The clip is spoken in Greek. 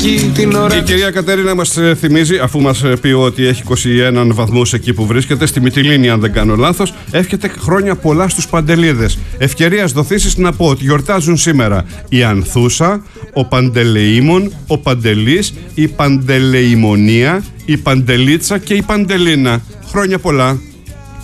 Η κυρία Κατερίνα μας θυμίζει, αφού μας πει ότι έχει 21 βαθμούς εκεί που βρίσκεται, στη Μυτιλήνη, αν δεν κάνω λάθος, εύχεται χρόνια πολλά στους Παντελίδες. Ευκαιρίας δοθήσεις να πω ότι γιορτάζουν σήμερα η Ανθούσα, ο Παντελεήμων, ο Παντελής, η Παντελεημονία, η Παντελίτσα και η Παντελίνα. Χρόνια πολλά.